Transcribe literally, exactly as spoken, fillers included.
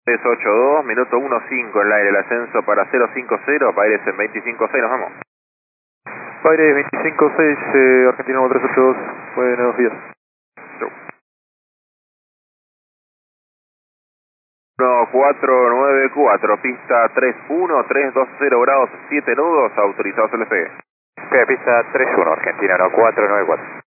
tres ocho dos, minuto uno cinco en el aire, el ascenso para cero cinco cero, Baires en veinticinco seis, nos vamos. Baires veinticinco seis, eh, Argentina tres ocho dos, buenos días. Chau. uno cuatro nueve cuatro, pista tres uno, tres dos cero grados, siete nudos, autorizados el despegue. Ok, pista tres uno, Argentina uno cuatro nueve cuatro.